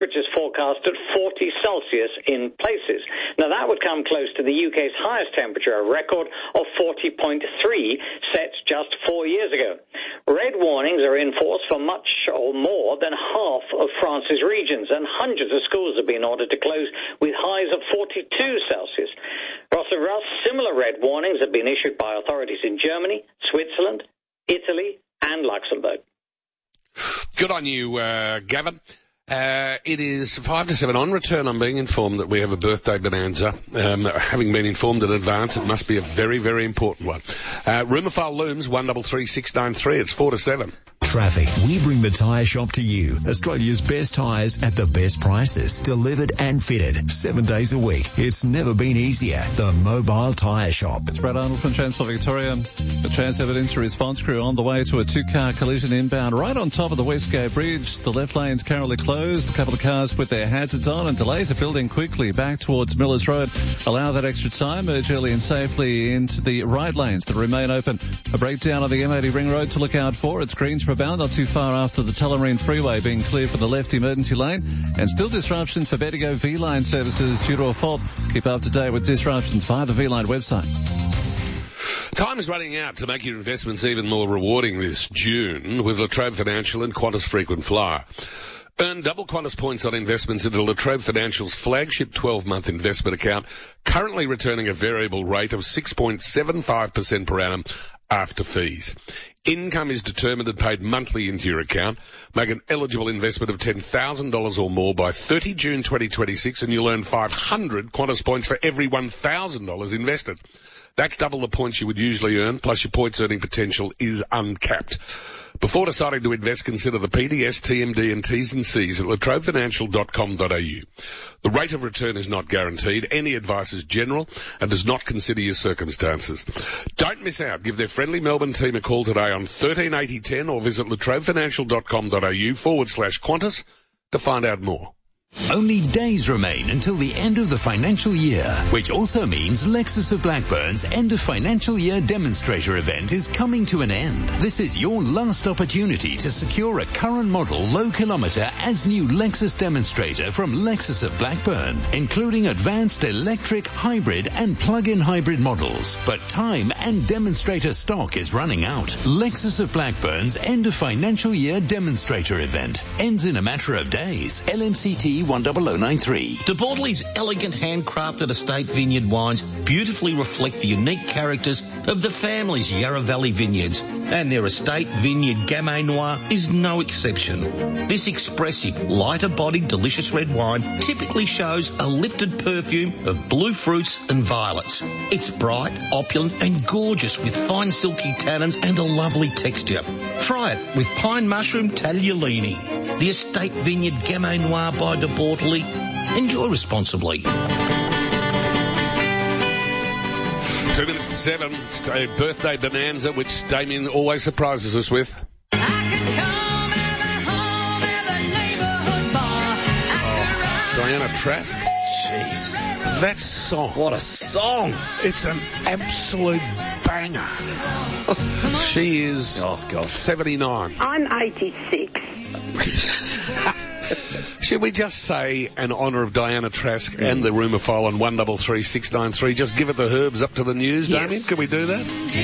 which is forecast at 40 Celsius in places. Now, that would come close to the UK's highest temperature, a record of 40.3, set just 4 years ago. Red warnings are in force for much or more than half of France's regions, and hundreds of schools have been ordered to close with highs of 42 Celsius. Russ, similar red warnings have been issued by authorities in Germany, Switzerland, Italy, and Luxembourg. Good on you, Gavin. It is 5 to 7 on return. I'm being informed that we have a birthday bonanza. Having been informed in advance, it must be a very, very important one. Rumour file looms, 133693. It's 4 to 7. Traffic. We bring the tyre shop to you. Australia's best tyres at the best prices. Delivered and fitted 7 days a week. It's never been easier. The Mobile Tyre Shop. It's Brad Arnold from Transport Victoria. The Trans Evidence Response crew on the way to a two-car collision inbound right on top of the Westgate Bridge. The left lane's currently closed. A couple of cars put their hazards on and delays are building quickly back towards Millers Road. Allow that extra time. Merge early and safely into the right lanes that remain open. A breakdown on the M80 Ring Road to look out for. It's Greensboro bound, not too far after the Tullamarine Freeway being cleared for the left emergency lane. And still disruptions for Bedigo V-Line services due to a fault. Keep up to date with disruptions via the V-Line website. Time is running out to make your investments even more rewarding this June with La Trobe Financial and Qantas Frequent Flyer. Earn double Qantas points on investments into La Trobe Financial's flagship 12-month investment account, currently returning a variable rate of 6.75% per annum after fees. Income is determined and paid monthly into your account. Make an eligible investment of $10,000 or more by 30 June 2026 and you'll earn 500 Qantas points for every $1,000 invested. That's double the points you would usually earn, plus your points earning potential is uncapped. Before deciding to invest, consider the PDS, TMD and T's and C's at latrobefinancial.com.au. The rate of return is not guaranteed. Any advice is general and does not consider your circumstances. Don't miss out. Give their friendly Melbourne team a call today on 138010 or visit latrobefinancial.com.au/Qantas to find out more. Only days remain until the end of the financial year, which also means Lexus of Blackburn's end of financial year demonstrator event is coming to an end. This is your last opportunity to secure a current model low kilometre as new Lexus demonstrator from Lexus of Blackburn, including advanced electric, hybrid and plug-in hybrid models. But time and demonstrator stock is running out. Lexus of Blackburn's end of financial year demonstrator event ends in a matter of days. LMCT 10093. De Bortoli's elegant handcrafted estate vineyard wines beautifully reflect the unique characters of the family's Yarra Valley vineyards, and their estate vineyard Gamay Noir is no exception. This expressive, lighter-bodied, delicious red wine typically shows a lifted perfume of blue fruits and violets. It's bright, opulent and gorgeous with fine silky tannins and a lovely texture. Try it with pine mushroom tagliolini. The estate vineyard Gamay Noir by De Bortoli. Enjoy responsibly. 2 minutes to 7. It's a birthday bonanza, which Damien always surprises us with. Diana Trask. Jeez. That song. What a song. It's an absolute banger. She is 79. I'm 86. Should we just say, in honour of Diana Trask and the rumour file on 133693, just give it the herbs up to the news, Yes. Damien? Can we do that?